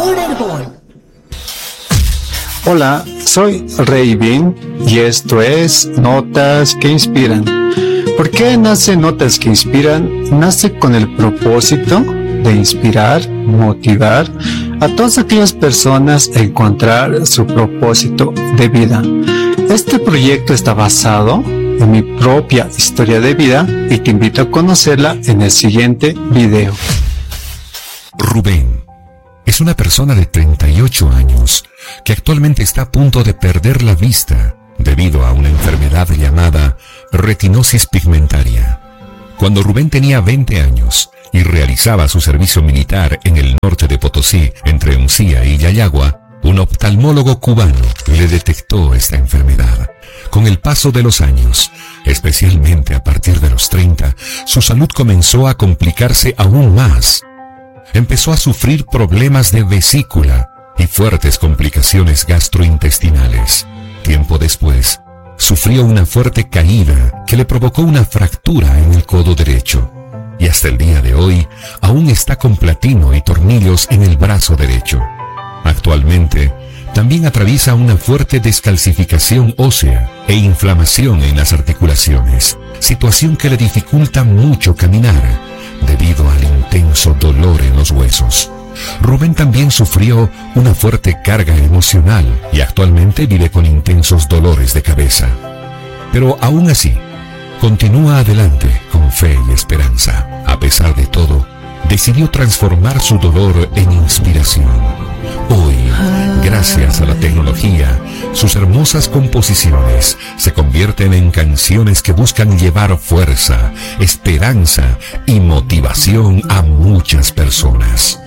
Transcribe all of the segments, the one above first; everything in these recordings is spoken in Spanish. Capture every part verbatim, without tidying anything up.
Orderball. Hola, soy Rey Bin y esto es Notas que Inspiran. ¿Por qué nace Notas que Inspiran? Nace con el propósito de inspirar, motivar a todas aquellas personas a encontrar su propósito de vida. Este proyecto está basado en mi propia historia de vida y te invito a conocerla en el siguiente video. Rubén es una persona de treinta y ocho años que actualmente está a punto de perder la vista debido a una enfermedad llamada retinosis pigmentaria. Cuando Rubén tenía veinte años y realizaba su servicio militar en el norte de Potosí, entre Uncía y Yayagua, un oftalmólogo cubano le detectó esta enfermedad. Con el paso de los años, especialmente a partir de los treinta, su salud comenzó a complicarse aún más. Empezó a sufrir problemas de vesícula y fuertes complicaciones gastrointestinales. Tiempo después, sufrió una fuerte caída que le provocó una fractura en el codo derecho. Y hasta el día de hoy, aún está con platino y tornillos en el brazo derecho. Actualmente, también atraviesa una fuerte descalcificación ósea e inflamación en las articulaciones, situación que le dificulta mucho caminar debido al intenso dolor en los huesos. Rubén también sufrió una fuerte carga emocional y actualmente vive con intensos dolores de cabeza. Pero aún así, continúa adelante con fe y esperanza. A pesar de todo, decidió transformar su dolor en inspiración. Hoy, gracias a la tecnología, sus hermosas composiciones se convierten en canciones que buscan llevar fuerza, esperanza y motivación a muchas personas.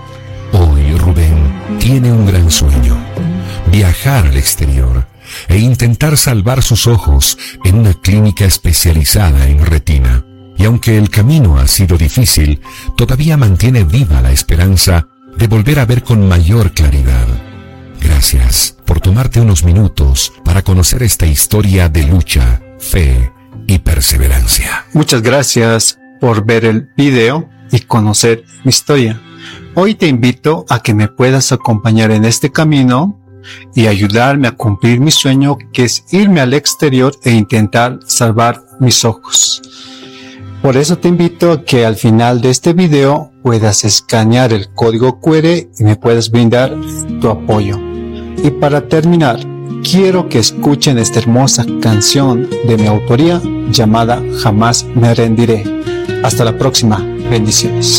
Hoy Rubén tiene un gran sueño: viajar al exterior e intentar salvar sus ojos en una clínica especializada en retina. Y aunque el camino ha sido difícil, todavía mantiene viva la esperanza de volver a ver con mayor claridad. Gracias por tomarte unos minutos para conocer esta historia de lucha, fe y perseverancia. Muchas gracias por ver el video y conocer mi historia. Hoy te invito a que me puedas acompañar en este camino y ayudarme a cumplir mi sueño, que es irme al exterior e intentar salvar mis ojos. Por eso te invito a que al final de este video puedas escanear el código cu erre y me puedas brindar tu apoyo. Y para terminar, quiero que escuchen esta hermosa canción de mi autoría llamada Jamás me rendiré. Hasta la próxima. Bendiciones.